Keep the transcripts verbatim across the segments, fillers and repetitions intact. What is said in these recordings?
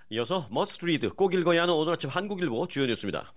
이어서 머스트 리드 꼭 읽어야 하는 오늘 아침 한국일보 주요 뉴스입니다.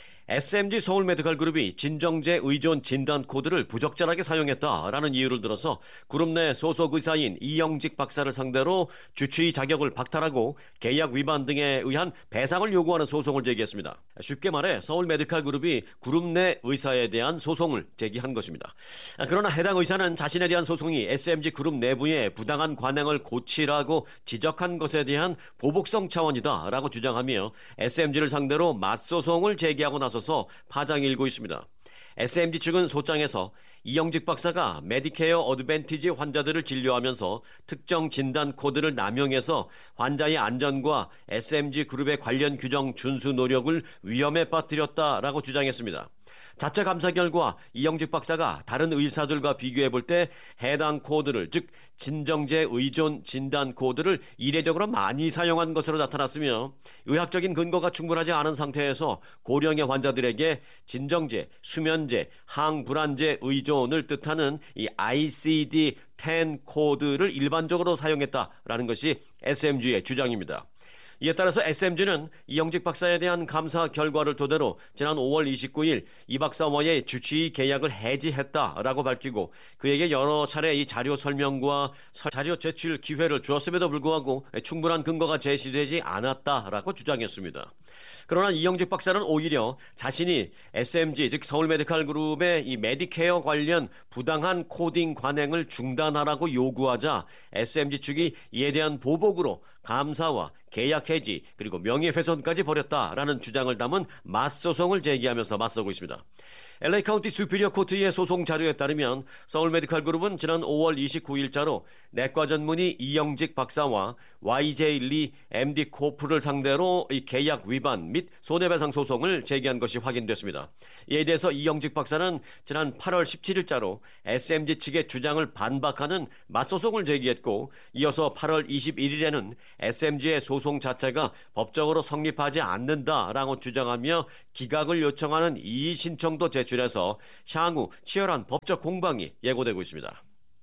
에스엠지 서울 메디칼 그룹이 진정제 의존 진단 코드를 부적절하게 사용했다라는 이유를 들어서 그룹 내 소속 의사인 이영직 박사를 상대로 주치의 자격을 박탈하고 계약 위반 등에 의한 배상을 요구하는 소송을 제기했습니다. 쉽게 말해 서울 메디칼 그룹이 그룹 내 의사에 대한 소송을 제기한 것입니다. 그러나 해당 의사는 자신에 대한 소송이 에스엠지 그룹 내부의 부당한 관행을 고치라고 지적한 것에 대한 보복성 차원이다라고 주장하며 에스엠지를 상대로 맞소송을 제기하고 나서 서 파장이 일고 있습니다. 에스엠지 측은 소장에서 이영직 박사가 메디케어 어드밴티지 환자들을 진료하면서 특정 진단 코드를 남용해서 환자의 안전과 에스엠지 그룹의 관련 규정 준수 노력을 위험에 빠뜨렸다라고 주장했습니다. 자체 감사 결과 이영직 박사가 다른 의사들과 비교해 볼 때 해당 코드를, 즉 진정제 의존 진단 코드를 이례적으로 많이 사용한 것으로 나타났으며 의학적인 근거가 충분하지 않은 상태에서 고령의 환자들에게 진정제, 수면제, 항불안제 의존을 뜻하는 이 아이시디 십 코드를 일반적으로 사용했다라는 것이 에스엠지의 주장입니다. 이에 따라서 에스엠지는 이영직 박사에 대한 감사 결과를 토대로 지난 오월 이십구일 이 박사와의 주치의 계약을 해지했다라고 밝히고 그에게 여러 차례 이 자료 설명과 자료 제출 기회를 주었음에도 불구하고 충분한 근거가 제시되지 않았다라고 주장했습니다. 그러나 이영직 박사는 오히려 자신이 에스엠지 즉 서울 메디칼 그룹의 이 메디케어 관련 부당한 코딩 관행을 중단하라고 요구하자 에스엠지 측이 이에 대한 보복으로 감사와 계약 해지 그리고 명예훼손까지 벌였다라는 주장을 담은 맞소송을 제기하면서 맞서고 있습니다. 엘에이 카운티 수피리어 코트의 소송 자료에 따르면 서울 메디칼 그룹은 지난 오월 이십구일자로 내과 전문의 이영직 박사와 와이제이 리 엠디 코프를 상대로 이 계약 위반 및 손해배상 소송을 제기한 것이 확인됐습니다. 이에 대해서 이영직 박사는 지난 팔월 십칠일자로 에스엠지 측의 주장을 반박하는 맞소송을 제기했고 이어서 팔월 이십일일에는 에스엠지의 소송 자체가 법적으로 성립하지 않는다라고 주장하며 기각을 요청하는 이의 신청도 제출해서 향후 치열한 법적 공방이 예고되고 있습니다.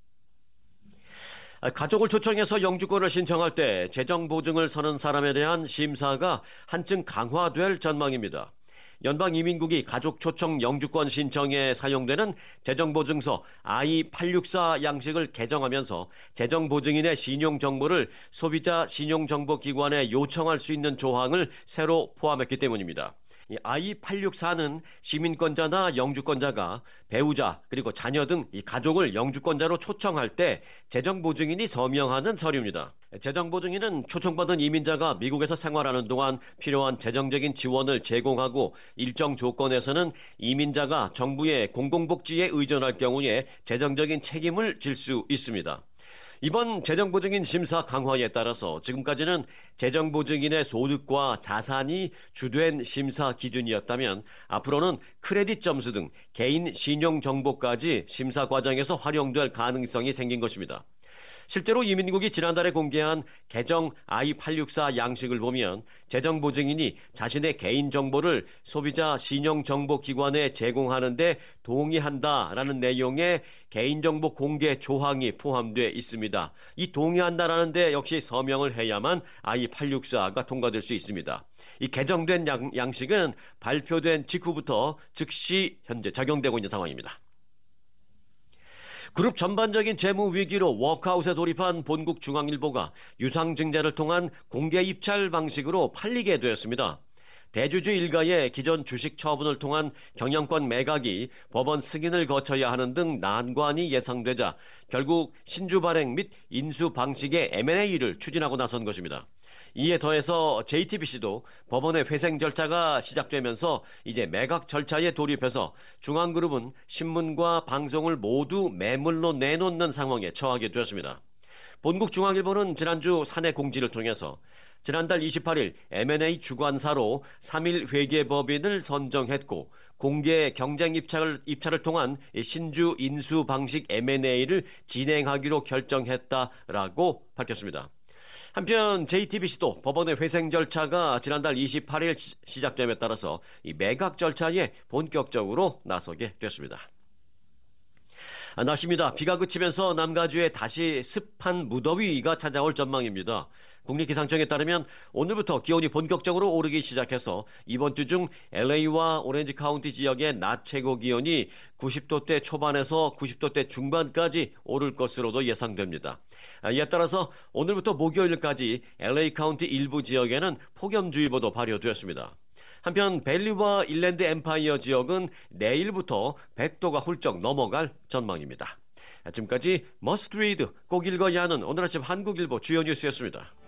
가족을 초청해서 영주권을 신청할 때 재정 보증을 서는 사람에 대한 심사가 한층 강화될 전망입니다. 연방이민국이 가족 초청 영주권 신청에 사용되는 재정보증서 아이 팔육사 양식을 개정하면서 재정보증인의 신용정보를 소비자 신용정보기관에 요청할 수 있는 조항을 새로 포함했기 때문입니다. 이 아이 팔육사는 시민권자나 영주권자가 배우자 그리고 자녀 등 이 가족을 영주권자로 초청할 때 재정보증인이 서명하는 서류입니다. 재정보증인은 초청받은 이민자가 미국에서 생활하는 동안 필요한 재정적인 지원을 제공하고 일정 조건에서는 이민자가 정부의 공공복지에 의존할 경우에 재정적인 책임을 질 수 있습니다. 이번 재정보증인 심사 강화에 따라서 지금까지는 재정보증인의 소득과 자산이 주된 심사 기준이었다면 앞으로는 크레딧 점수 등 개인 신용 정보까지 심사 과정에서 활용될 가능성이 생긴 것입니다. 실제로 이민국이 지난달에 공개한 개정 아이 팔육사 양식을 보면 재정보증인이 자신의 개인정보를 소비자 신용정보기관에 제공하는 데 동의한다라는 내용의 개인정보 공개 조항이 포함되어 있습니다. 이 동의한다라는 데 역시 서명을 해야만 아이 팔육사가 통과될 수 있습니다. 이 개정된 양, 양식은 발표된 직후부터 즉시 현재 적용되고 있는 상황입니다. 그룹 전반적인 재무 위기로 워크아웃에 돌입한 본국중앙일보가 유상증자를 통한 공개 입찰 방식으로 팔리게 되었습니다. 대주주 일가의 기존 주식 처분을 통한 경영권 매각이 법원 승인을 거쳐야 하는 등 난관이 예상되자 결국 신주 발행 및 인수 방식의 엠 앤 에이를 추진하고 나선 것입니다. 이에 더해서 제이티비씨도 법원의 회생 절차가 시작되면서 이제 매각 절차에 돌입해서 중앙그룹은 신문과 방송을 모두 매물로 내놓는 상황에 처하게 되었습니다. 본국중앙일보는 지난주 사내 공지를 통해서 지난달 이십팔일 엠 앤 에이 주관사로 삼일 회계법인을 선정했고 공개 경쟁 입찰을, 입찰을 통한 신주 인수 방식 엠 앤 에이를 진행하기로 결정했다라고 밝혔습니다. 한편 제이티비씨도 법원의 회생 절차가 지난달 이십팔일 시작됨에 따라서 이 매각 절차에 본격적으로 나서게 됐습니다. 아, 날씨입니다. 비가 그치면서 남가주에 다시 습한 무더위가 찾아올 전망입니다. 국립기상청에 따르면 오늘부터 기온이 본격적으로 오르기 시작해서 이번 주 중 엘에이와 오렌지 카운티 지역의 낮 최고 기온이 구십 도대 초반에서 구십 도대 중반까지 오를 것으로도 예상됩니다. 아, 이에 따라서 오늘부터 목요일까지 엘에이 카운티 일부 지역에는 폭염주의보도 발효되었습니다. 한편 벨리와 일랜드 엠파이어 지역은 내일부터 백 도가 훌쩍 넘어갈 전망입니다. 지금까지 머스트 리드 꼭 읽어야 하는 오늘 아침 한국일보 주요 뉴스였습니다.